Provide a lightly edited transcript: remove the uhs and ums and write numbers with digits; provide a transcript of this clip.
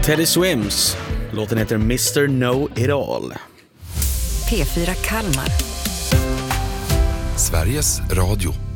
Teddy Swims. Låten heter Mr. Know It All. P4 Kalmar. Sveriges Radio.